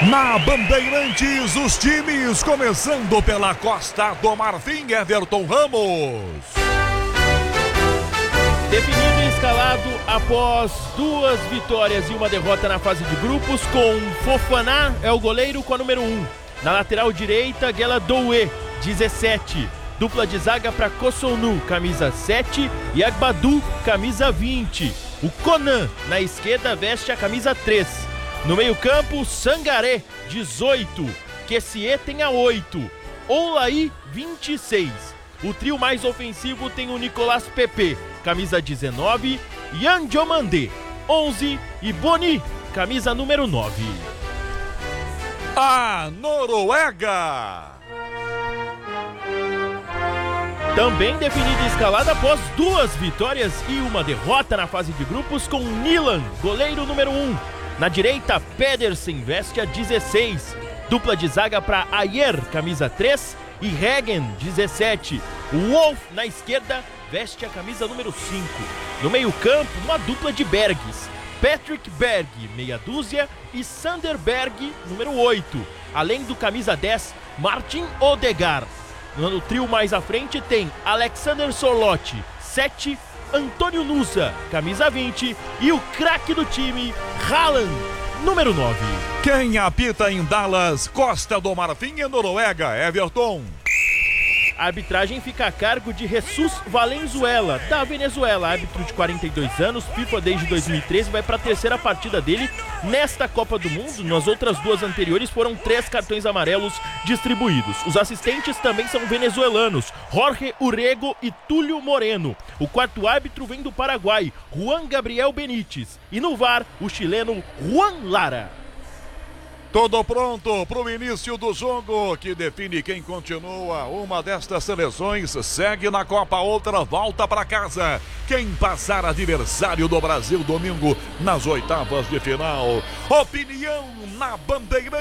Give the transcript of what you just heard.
Na Bandeirantes, os times, começando pela Costa do Marfim, Everton Ramos. Definido e escalado após 2 vitórias e 1 derrota na fase de grupos, com Fofana é o goleiro com a número 1. Na lateral direita, Gela Doué, 17. Dupla de zaga para Kossounou, camisa 7, e Agbadou, camisa 20. O Conan, na esquerda, veste a camisa 3. No meio-campo, Sangaré, 18. Kessie tem a 8. Oulaí, 26. O trio mais ofensivo tem o Nicolas Pepe, camisa 19. Yan Diomandé, 11. E Boni, camisa número 9. A Noruega. Também definida e escalada após 2 vitórias e 1 derrota na fase de grupos, com Nilan, goleiro número 1. Na direita, Pedersen veste a 16. Dupla de zaga para Ayer, camisa 3, e Regen, 17. O Wolf, na esquerda, veste a camisa número 5. No meio-campo, uma dupla de Bergs. Patrick Berg, meia dúzia, e Sander Berg, número 8. Além do camisa 10, Martin Odegaard. No trio mais à frente tem Alexander Sorloth, 7, Antônio Nusa, camisa 20, e o craque do time, Haaland, número 9. Quem apita em Dallas, Costa do Marfim e Noruega, Everton? A arbitragem fica a cargo de Jesus Valenzuela, da Venezuela, árbitro de 42 anos, FIFA desde 2013, vai para a 3ª partida dele nesta Copa do Mundo. Nas outras 2 anteriores foram 3 cartões amarelos distribuídos. Os assistentes também são venezuelanos, Jorge Urrego e Túlio Moreno. O 4º árbitro vem do Paraguai, Juan Gabriel Benítez. E no VAR, o chileno Juan Lara. Tudo pronto para o início do jogo, que define quem continua. Uma destas seleções segue na Copa, outra volta para casa. Quem passar adversário do Brasil domingo nas 8ª de final. Opinião na Bandeirantes.